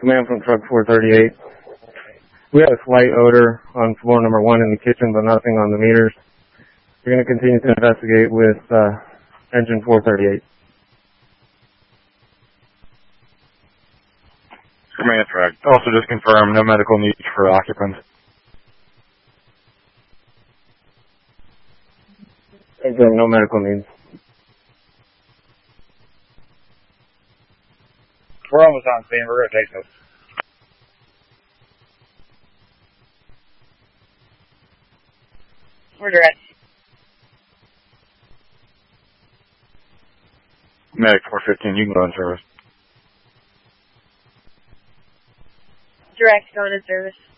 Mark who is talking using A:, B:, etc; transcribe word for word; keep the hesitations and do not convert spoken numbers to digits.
A: Command from truck four thirty-eight. We have a slight odor on floor number one in the kitchen, but nothing on the meters. We're going to continue to investigate with uh, engine four thirty-eight.
B: Command track. Also just confirm no medical needs for occupants.
A: Confirm no medical needs.
C: We're almost on scene. We're going to take this.
D: We're direct.
B: Medic four fifteen, you can go in service.
D: Direct, going in service.